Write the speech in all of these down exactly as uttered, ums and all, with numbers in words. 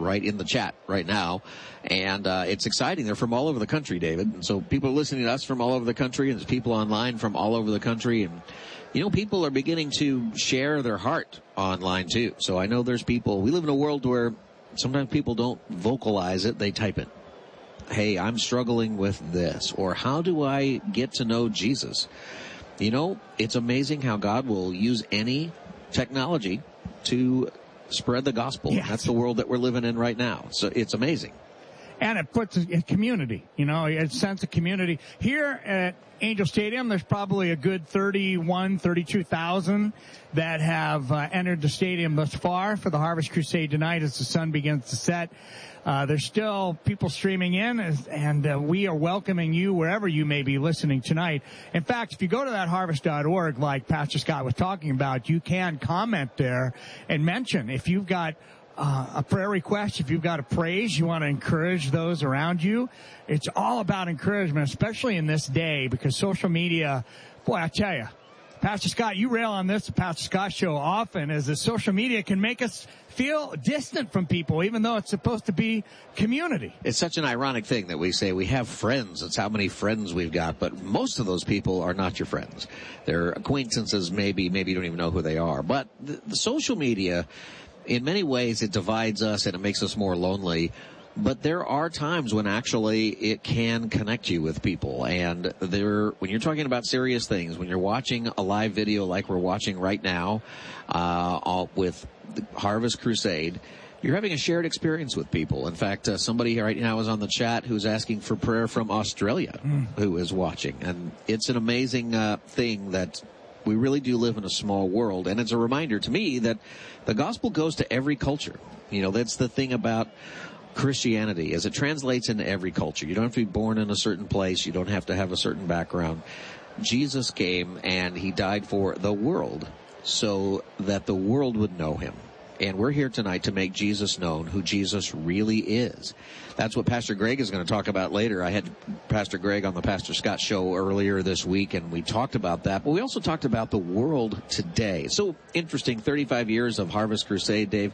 right in the chat right now. And uh, it's exciting. They're from all over the country, David. And so people are listening to us from all over the country, and there's people online from all over the country. And, you know, people are beginning to share their heart online, too. So I know there's people. We live in a world where sometimes people don't vocalize it. They type it. Hey, I'm struggling with this. Or how do I get to know Jesus? You know, it's amazing how God will use any technology to spread the gospel. Yes. That's the world that we're living in right now. So it's amazing. And it puts a community, you know, a sense of community. Here at Angel Stadium, there's probably a good thirty-one, thirty-two thousand that have uh, entered the stadium thus far for the Harvest Crusade tonight as the sun begins to set. Uh, there's still people streaming in, as, and uh, we are welcoming you wherever you may be listening tonight. In fact, if you go to that harvest dot org, like Pastor Scott was talking about, you can comment there and mention if you've got Uh, a prayer request, if you've got a praise, you want to encourage those around you. It's all about encouragement, especially in this day, because social media, boy, I tell you, Pastor Scott, you rail on this, the Pastor Scott Show often, is that social media can make us feel distant from people, even though it's supposed to be community. It's such an ironic thing that we say we have friends. It's how many friends we've got, but most of those people are not your friends. They're acquaintances, maybe, maybe you don't even know who they are. But the, the social media, in many ways, it divides us and it makes us more lonely. But there are times when actually it can connect you with people. And there, when you're talking about serious things, when you're watching a live video like we're watching right now, uh, all with the Harvest Crusade, you're having a shared experience with people. In fact, uh, somebody right now is on the chat who's asking for prayer from Australia, mm. who is watching. And it's an amazing uh, thing that we really do live in a small world. And it's a reminder to me that the gospel goes to every culture. You know, that's the thing about Christianity, is it translates into every culture. You don't have to be born in a certain place. You don't have to have a certain background. Jesus came and he died for the world so that the world would know him. And we're here tonight to make Jesus known, who Jesus really is. That's what Pastor Greg is going to talk about later. I had Pastor Greg on the Pastor Scott Show earlier this week, and we talked about that. But we also talked about the world today. So interesting, thirty-five years of Harvest Crusade, Dave.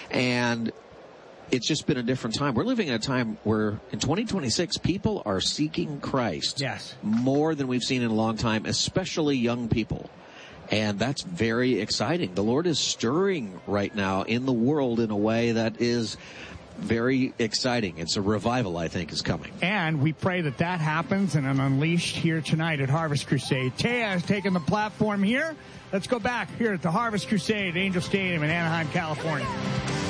And it's just been a different time. We're living in a time where in twenty twenty-six, people are seeking Christ. Yes. More than we've seen in a long time, especially young people. And that's very exciting. The Lord is stirring right now in the world in a way that is very exciting. It's a revival, I think, is coming. And we pray that that happens and an unleashed here tonight at Harvest Crusade. Taya has taken the platform here. Let's go back here at the Harvest Crusade, Angel Stadium in Anaheim, California.